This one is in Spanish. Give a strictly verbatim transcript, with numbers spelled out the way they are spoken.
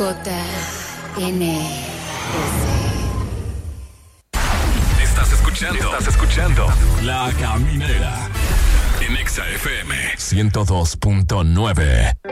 J N S. Estás escuchando, estás escuchando La Caminera en Exa F M ciento dos punto nueve.